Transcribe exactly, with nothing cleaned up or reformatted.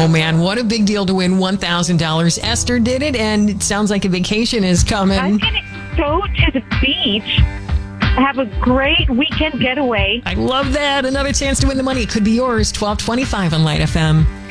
Oh, man, what a big deal to win one thousand dollars. Esther did it, and it sounds like a vacation is coming. I'm going to go to the beach, have a great weekend getaway. I love that. Another chance to win the money. It could be yours. twelve twenty-five on Light F M.